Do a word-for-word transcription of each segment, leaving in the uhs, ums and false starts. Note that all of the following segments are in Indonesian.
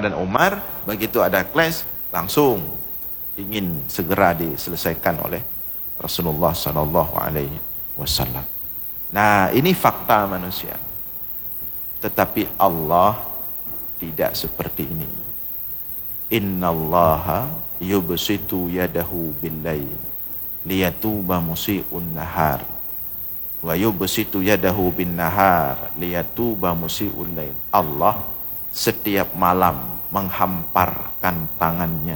Bakar dan Umar, begitu ada clash, langsung ingin segera diselesaikan oleh Rasulullah sallallahu alaihi wasallam. Nah, ini fakta manusia. Tetapi Allah tidak seperti ini. Innallaha yubsitu yadahu bil-lail liyatuba musii'un nahar wa yubsitu yadahu bin-nahar liyatuba musii'ul lail. Allah setiap malam menghamparkan tangannya,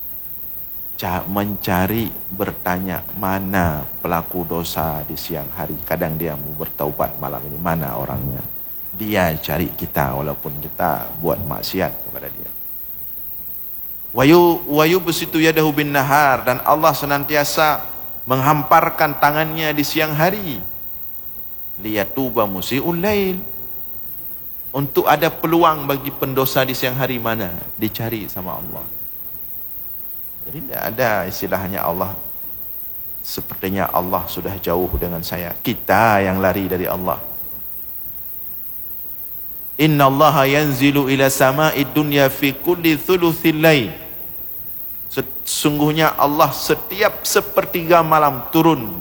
mencari, bertanya, mana pelaku dosa di siang hari. Kadang dia mau bertaubat malam ini, mana orangnya. Dia cari kita walaupun kita buat maksiat kepada dia. Wayu wayu besitu yadahu bin nahar, dan Allah senantiasa menghamparkan tangannya di siang hari. Liyatuba musii'ul lail, untuk ada peluang bagi pendosa di siang hari, mana dicari sama Allah. Jadi tidak ada istilahnya Allah sepertinya Allah sudah jauh dengan saya. Kita yang lari dari Allah. Innallaha yanzilu ila sama'id dunya fi kulli thuluthil lail. Sesungguhnya Allah setiap sepertiga malam turun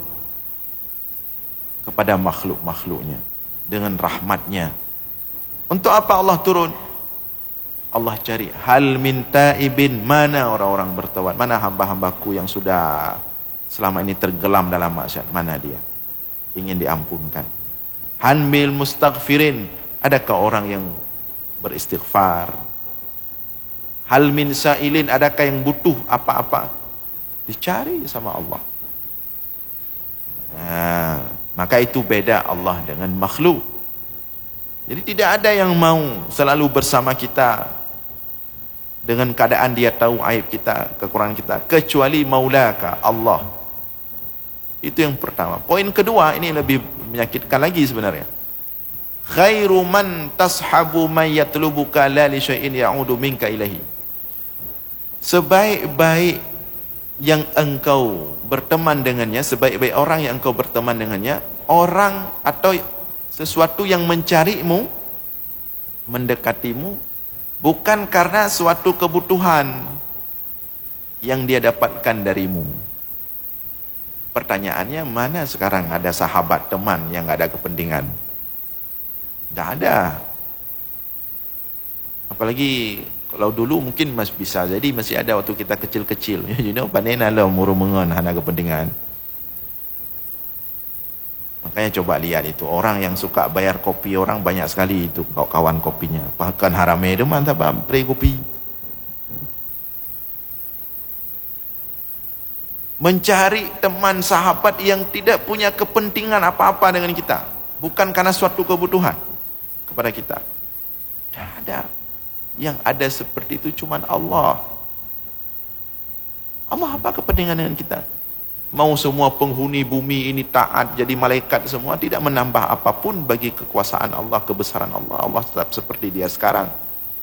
kepada makhluk-makhluknya dengan rahmatnya. Untuk apa Allah turun? Allah cari, hal min taibin, mana orang-orang bertaubat, mana hamba-hambaku yang sudah selama ini tergelam dalam maksiat, mana dia ingin diampunkan. Hanmil mustaghfirin, adakah orang yang beristighfar? Hal min sa'ilin, adakah yang butuh apa-apa? Dicari sama Allah. Nah, maka itu beda Allah dengan makhluk. Jadi tidak ada yang mau selalu bersama kita dengan keadaan dia tahu aib kita, kekurangan kita, kecuali maulaka, Allah. Itu yang pertama. Poin kedua, ini lebih menyakitkan lagi sebenarnya. Khairu man tashabu man yatlubuka la li syai'in ya'udu minka ilahi. Sebaik-baik yang engkau berteman dengannya, sebaik-baik orang yang engkau berteman dengannya, orang atau sesuatu yang mencarimu, mendekatimu, bukan karena suatu kebutuhan yang dia dapatkan darimu. Pertanyaannya, mana sekarang ada sahabat, teman yang gak ada kepentingan? Tidak ada. Apalagi kalau dulu mungkin masih bisa, jadi masih ada waktu kita kecil-kecil. You know, panena lah umur mengon, hana kepentingan. Makanya coba lihat itu, orang yang suka bayar kopi orang banyak sekali itu kawan kopinya. Bahkan harame itu mantap pre kopi. Mencari teman sahabat yang tidak punya kepentingan apa-apa dengan kita, bukan karena suatu kebutuhan kepada kita. Tidak ada. Yang ada seperti itu cuman Allah. Allah apa kepentingan dengan kita? Mau semua penghuni bumi ini taat jadi malaikat semua, tidak menambah apapun bagi kekuasaan Allah, kebesaran Allah. Allah tetap seperti dia sekarang.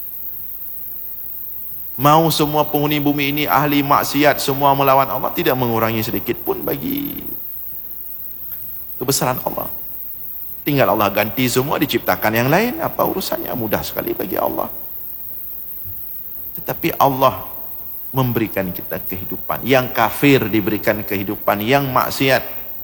Mau semua penghuni bumi ini ahli maksiat, semua melawan Allah, tidak mengurangi sedikit pun bagi kebesaran Allah. Tinggal Allah ganti semua, diciptakan yang lain, apa urusannya? Mudah sekali bagi Allah. Tetapi Allah memberikan kita kehidupan. Yang kafir diberikan kehidupan, yang maksiat.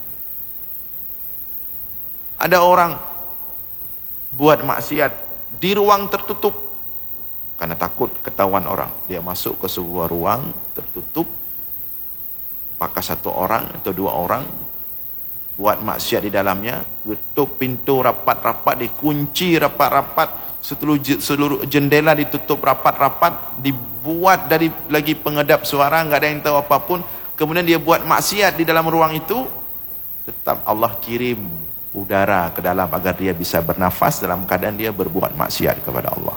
Ada orang buat maksiat di ruang tertutup karena takut ketahuan orang. Dia masuk ke sebuah ruang tertutup, apakah satu orang atau dua orang, buat maksiat di dalamnya, tutup pintu rapat-rapat, dikunci rapat-rapat, seluruh, seluruh jendela ditutup rapat-rapat, dibuat dari lagi pengedap suara, nggak ada yang tahu apapun. Kemudian dia buat maksiat di dalam ruang itu, tetap Allah kirim udara ke dalam agar dia bisa bernafas dalam keadaan dia berbuat maksiat kepada Allah.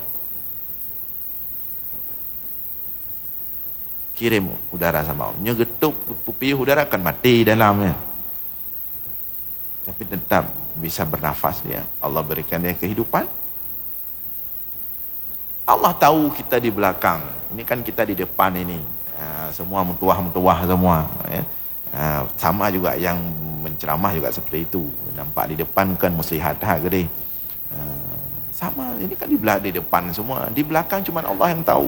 Kirim udara sama Allah, nyegetuk pupi udara akan mati dalamnya, tapi tetap bisa bernafas dia. Allah berikan dia kehidupan. Allah tahu kita di belakang, ini kan kita di depan ini, ya, semua mentuah-mentuah semua, ya. Ya, sama juga yang menceramah juga seperti itu, nampak di depan kan muslihat ha gede, ya, sama ini kan di belakang, di depan semua, di belakang cuma Allah yang tahu.